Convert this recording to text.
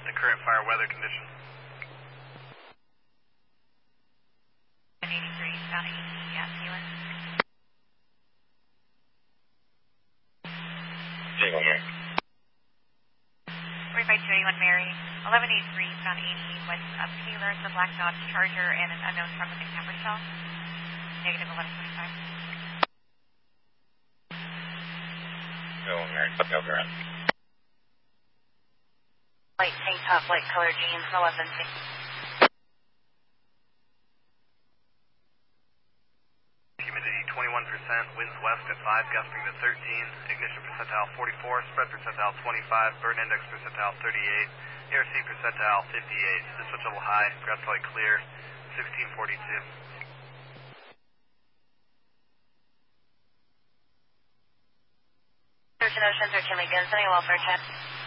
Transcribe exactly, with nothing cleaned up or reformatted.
with the current fire weather conditions. eighty-three, Sound E T, yes, Hewlett. forty-five two eighty-one Mary, eleven eighty-three, Sound eighty, west of Taylor, the Black Dodge Charger, and an unknown truck with a camper shell. Negative eleven twenty-five. Go, Mary, go, Mary. Light tank top, light color jeans, eleven six. Humidity twenty-one percent, winds west at five, gusting to thirteen, ignition percentile forty-four, spread percentile twenty-five, burn index percentile thirty-eight, air C percentile fifty-eight, the switch level high, ground light clear, sixteen forty-two. Ocean, thirteen Lincoln, sending a welfare check.